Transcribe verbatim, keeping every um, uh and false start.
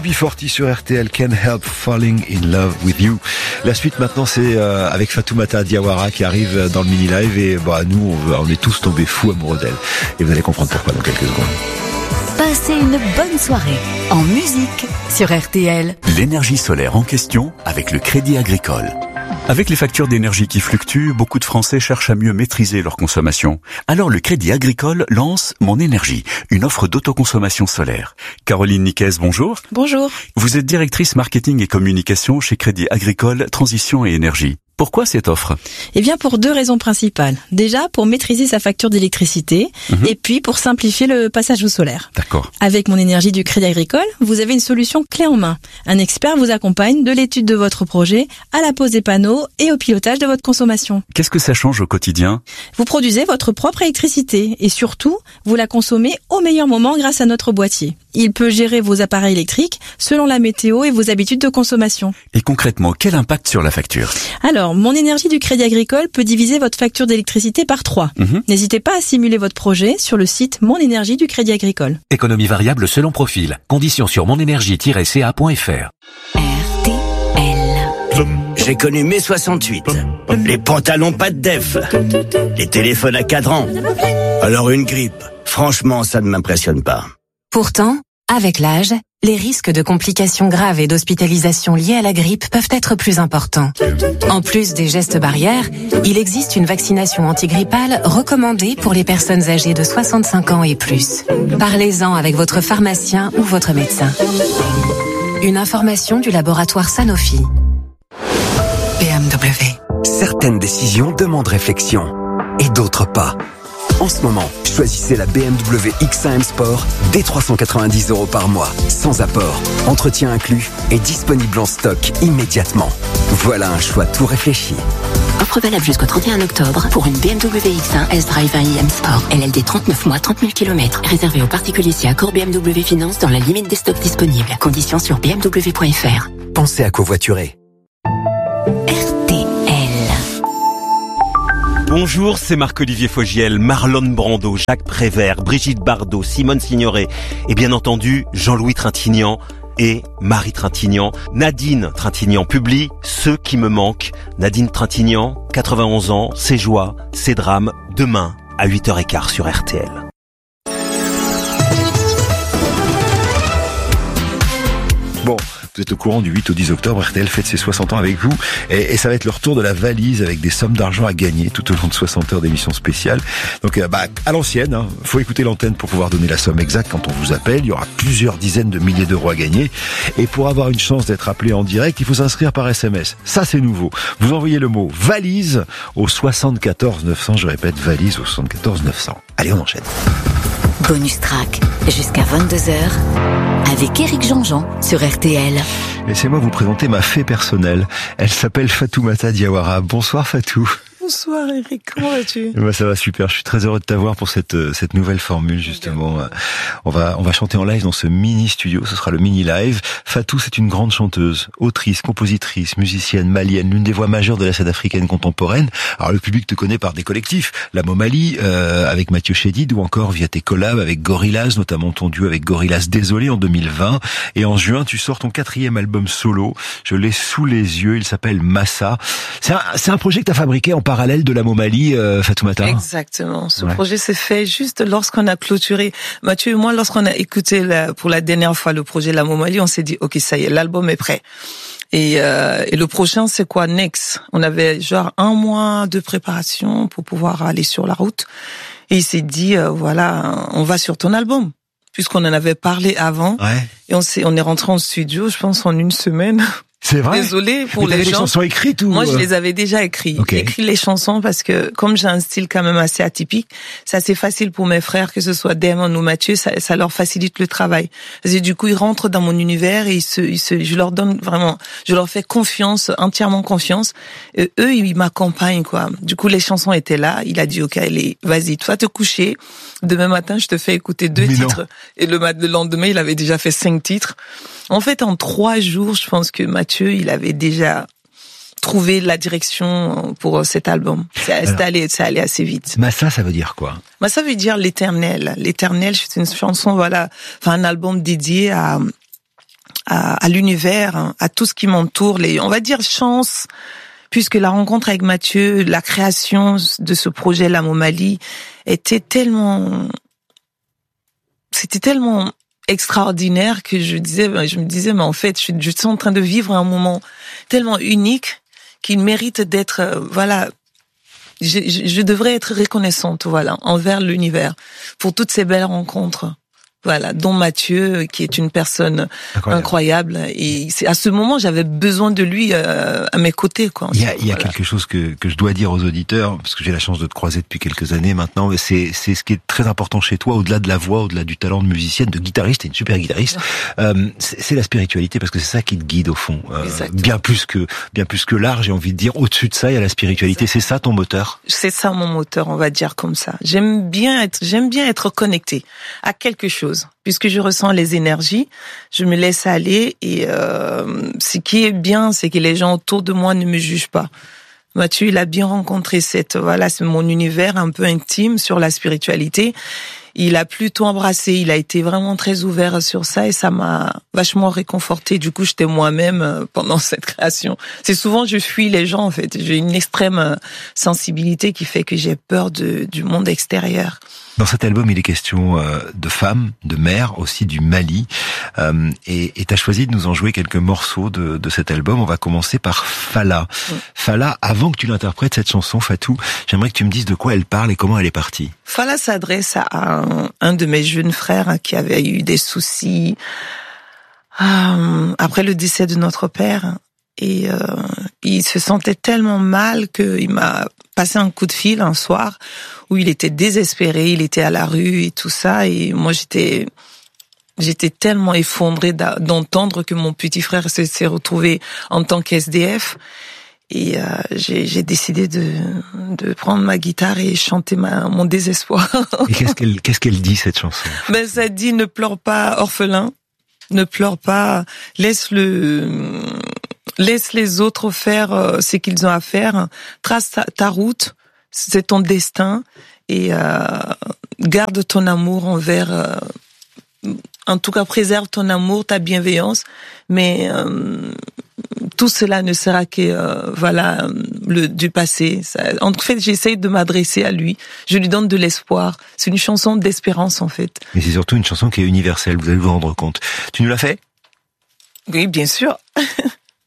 U B quarante sur R T L, Can't Help Falling in Love with You. La suite maintenant, c'est euh, avec Fatoumata Diawara qui arrive dans le mini-live et bah, nous, on, on est tous tombés fous amoureux d'elle. Et vous allez comprendre pourquoi dans quelques secondes. Passez une bonne soirée en musique sur R T L. L'énergie solaire en question avec le Crédit Agricole. Avec les factures d'énergie qui fluctuent, beaucoup de Français cherchent à mieux maîtriser leur consommation. Alors le Crédit Agricole lance Mon Énergie, une offre d'autoconsommation solaire. Caroline Niquez, bonjour. Bonjour. Vous êtes directrice marketing et communication chez Crédit Agricole Transition et Énergie. Pourquoi cette offre ? Eh bien, pour deux raisons principales. Déjà, pour maîtriser sa facture d'électricité, mmh. et puis pour simplifier le passage au solaire. D'accord. Avec Mon Énergie du Crédit Agricole, vous avez une solution clé en main. Un expert vous accompagne de l'étude de votre projet à la pose des panneaux et au pilotage de votre consommation. Qu'est-ce que ça change au quotidien ? Vous produisez votre propre électricité et surtout, vous la consommez au meilleur moment grâce à notre boîtier. Il peut gérer vos appareils électriques selon la météo et vos habitudes de consommation. Et concrètement, quel impact sur la facture ? Alors, Mon Énergie du Crédit Agricole peut diviser votre facture d'électricité par trois. Mmh. N'hésitez pas à simuler votre projet sur le site Mon Énergie du Crédit Agricole. Économie variable selon profil. Conditions sur monénergie tiret c a point f r. R T L. J'ai connu mai soixante-huit. Les pantalons pas de def. Les téléphones à cadran. Alors une grippe. Franchement, ça ne m'impressionne pas. Pourtant, avec l'âge, les risques de complications graves et d'hospitalisation liées à la grippe peuvent être plus importants. En plus des gestes barrières, il existe une vaccination antigrippale recommandée pour les personnes âgées de soixante-cinq ans et plus. Parlez-en avec votre pharmacien ou votre médecin. Une information du laboratoire Sanofi. B M W. Certaines décisions demandent réflexion et d'autres pas. En ce moment, choisissez la B M W X un M Sport dès trois cent quatre-vingt-dix euros par mois, sans apport, entretien inclus et disponible en stock immédiatement. Voilà un choix tout réfléchi. Offre valable jusqu'au trente et un octobre pour une B M W X un S-Drive un i M Sport. L L D trente-neuf mois, trente mille kilomètres. Réservé aux particuliers si accord B M W Finance dans la limite des stocks disponibles. Conditions sur b m w point f r. Pensez à covoiturer. Bonjour, c'est Marc-Olivier Fogiel, Marlon Brando, Jacques Prévert, Brigitte Bardot, Simone Signoret et bien entendu Jean-Louis Trintignant et Marie Trintignant. Nadine Trintignant publie Ceux qui me manquent. Nadine Trintignant, quatre-vingt-onze ans, ses joies, ses drames, demain à huit heures quinze sur R T L. Bon, vous êtes au courant du huit au dix octobre, R T L fête ses soixante ans avec vous et, et ça va être le retour de la valise avec des sommes d'argent à gagner tout au long de soixante heures d'émission spéciale. Donc bah, à l'ancienne, hein, faut écouter l'antenne pour pouvoir donner la somme exacte quand on vous appelle. Il y aura plusieurs dizaines de milliers d'euros à gagner et pour avoir une chance d'être appelé en direct, il faut s'inscrire par S M S. Ça c'est nouveau. Vous envoyez le mot valise au soixante-quatorze neuf cents, je répète valise au soixante-quatorze neuf cents. Allez, on enchaîne. Bonus track jusqu'à vingt-deux heures avec Éric Jean-Jean sur R T L. Laissez-moi vous présenter ma fée personnelle. Elle s'appelle Fatoumata Diawara. Bonsoir Fatou. Bonsoir Eric, comment vas-tu ? Bah ça va super, je suis très heureux de t'avoir pour cette cette nouvelle formule justement. Okay. On va on va chanter en live dans ce mini studio, ce sera le mini live. Fatou, c'est une grande chanteuse, autrice, compositrice, musicienne malienne, l'une des voix majeures de la scène africaine contemporaine. Alors le public te connaît par des collectifs, la Momali euh, avec Mathieu Chédid ou encore via tes collabs avec Gorillaz, notamment ton duo avec Gorillaz Désolé en deux mille vingt. Et en juin, tu sors ton quatrième album solo. Je l'ai sous les yeux, il s'appelle Massa. C'est un c'est un projet que tu as fabriqué en parallèle de la Momali, euh, Fatoumata. Exactement. Ce ouais. projet s'est fait juste lorsqu'on a clôturé. Mathieu et moi, lorsqu'on a écouté la, pour la dernière fois le projet La Momali, on s'est dit, ok, ça y est, l'album est prêt. Et, euh, et le prochain, c'est quoi, next? On avait genre un mois de préparation pour pouvoir aller sur la route. Et il s'est dit, euh, voilà, on va sur ton album. Puisqu'on en avait parlé avant. Ouais. Et on s'est, on est rentré en studio, je pense, en une semaine. C'est vrai. Désolée pour mais les gens. Les chansons écrites ou moi je les avais déjà écrites. Okay. Écrit les chansons parce que comme j'ai un style quand même assez atypique, c'est assez facile pour mes frères que ce soit Damon ou Mathieu, ça, ça leur facilite le travail. Parce que du coup ils rentrent dans mon univers et ils se, ils se, je leur donne vraiment, je leur fais confiance, entièrement confiance. Et eux ils m'accompagnent quoi. Du coup les chansons étaient là. Il a dit ok, allez, vas-y, toi te coucher. Demain matin je te fais écouter deux mais titres. Non. Et le, le lendemain il avait déjà fait cinq titres. En fait, en trois jours, je pense que Mathieu, il avait déjà trouvé la direction pour cet album. C'est allé, c'est allé assez vite. Massa, ça veut dire quoi? Massa veut dire l'éternel. L'éternel, c'est une chanson, voilà, enfin un album dédié à à, à l'univers, à tout ce qui m'entoure, les, on va dire chance, puisque la rencontre avec Mathieu, la création de ce projet La Momalie était tellement, c'était tellement extraordinaire que je disais, je me disais, mais en fait, je suis, je suis en train de vivre un moment tellement unique qu'il mérite d'être, euh, voilà, je, je, je devrais être reconnaissante, voilà, envers l'univers pour toutes ces belles rencontres. Voilà, dont Mathieu, qui est une personne incroyable. incroyable. Et c'est, à ce moment, j'avais besoin de lui euh, à mes côtés, quoi. Il y a, il y a voilà. quelque chose que, que je dois dire aux auditeurs, parce que j'ai la chance de te croiser depuis quelques années maintenant. C'est, c'est ce qui est très important chez toi, au-delà de la voix, au-delà du talent de musicienne, de guitariste, t'es une super guitariste. euh, c'est, c'est la spiritualité, parce que c'est ça qui te guide au fond. Euh, bien plus que, bien plus que l'art, j'ai envie de dire. Au-dessus de ça, il y a la spiritualité. Exactement. C'est ça ton moteur. C'est ça mon moteur, on va dire comme ça. J'aime bien être, j'aime bien être connecté à quelque chose. Puisque je ressens les énergies, je me laisse aller et euh, ce qui est bien, c'est que les gens autour de moi ne me jugent pas. Mathieu, il a bien rencontré cette, voilà, c'est mon univers un peu intime sur la spiritualité. Il a plutôt embrassé, il a été vraiment très ouvert sur ça et ça m'a vachement réconforté. Du coup, j'étais moi-même pendant cette création. C'est souvent, je fuis les gens, en fait. J'ai une extrême sensibilité qui fait que j'ai peur de, du monde extérieur. Dans cet album, il est question euh, de femmes, de mères, aussi du Mali. Euh, et tu as choisi de nous en jouer quelques morceaux de, de cet album. On va commencer par Fala. Oui. Fala, avant que tu l'interprètes, cette chanson, Fatou, j'aimerais que tu me dises de quoi elle parle et comment elle est partie. Fala s'adresse à un, un de mes jeunes frères qui avait eu des soucis euh, après le décès de notre père. Et euh, il se sentait tellement mal qu'il m'a passé un coup de fil un soir où il était désespéré, il était à la rue et tout ça. Et moi, j'étais j'étais tellement effondrée d'entendre que mon petit frère s'est retrouvé en tant qu'S D F. Et euh, j'ai, j'ai décidé de, de prendre ma guitare et chanter ma, mon désespoir. Et qu'est-ce qu'elle, qu'est-ce qu'elle dit, cette chanson? Ben, ça dit, ne pleure pas, orphelin. Ne pleure pas. Laisse le, laisse les autres faire ce qu'ils ont à faire. Trace ta, ta route. C'est ton destin. Et, euh, garde ton amour envers, euh, en tout cas, préserve ton amour, ta bienveillance. Mais, euh, tout cela ne sera que euh, voilà le du passé. Ça, en fait, j'essaye de m'adresser à lui. Je lui donne de l'espoir. C'est une chanson d'espérance en fait. Mais c'est surtout une chanson qui est universelle. Vous allez vous rendre compte. Tu nous l'as fait ? Oui, bien sûr.